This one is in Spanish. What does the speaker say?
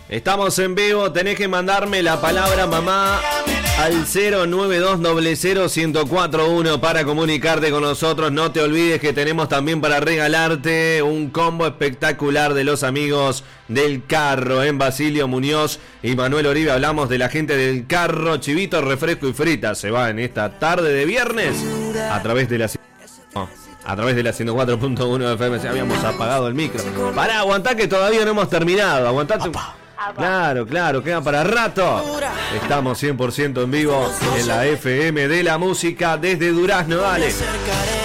Estamos en vivo, tenés que mandarme la palabra mamá al 092001041 para comunicarte con nosotros. No te olvides que tenemos también para regalarte un combo espectacular de los amigos del Carro en Basilio Muñoz y Manuel Oribe. Hablamos de la gente del Carro, chivito, refresco y frita. Se va en esta tarde de viernes a través de la 104.1 de FM. Ya habíamos apagado el micro. Pará, aguantá que todavía no hemos terminado. Aguantate. Claro, queda para rato. Estamos 100% en vivo en la FM de la música desde Durazno, dale.